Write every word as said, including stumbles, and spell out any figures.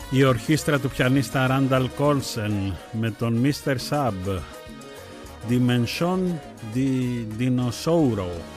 Η ορχήστρα του πιανίστα Ράνταλ Κόλσεν με τον μίστερ Σαμπ, Dimension di Dinosauro.